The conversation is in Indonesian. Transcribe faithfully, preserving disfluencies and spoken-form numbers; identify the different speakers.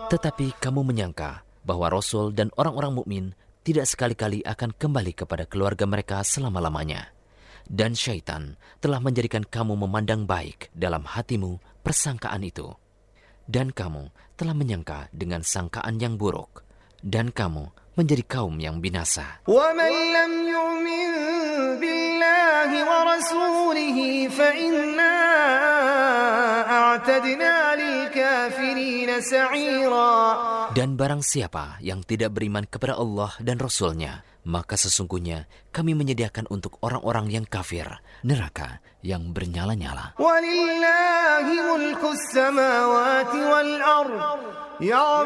Speaker 1: Tetapi kamu menyangka bahwa Rasul dan orang-orang mukmin tidak sekali-kali akan kembali kepada keluarga mereka selama-lamanya. Dan syaitan telah menjadikan kamu memandang baik dalam hatimu persangkaan itu. Dan kamu telah menyangka dengan sangkaan yang buruk. Dan kamu menjadi kaum yang binasa.
Speaker 2: وَمَنْ لَمْ يُؤْمِنْ بِاللَّهِ وَرَسُولِهِ فَإِنَّا أَعْتَدْنَا لِلْكَافِرِينَ سَعِيرًا.
Speaker 1: Dan barang siapa yang tidak beriman kepada Allah dan Rasul-Nya, maka sesungguhnya kami menyediakan untuk orang-orang yang kafir neraka yang bernyala-nyala.
Speaker 2: وَلِلَّهِ مُلْكُ السَّمَاوَاتِ وَالْأَرْضِ يَغْفِرُ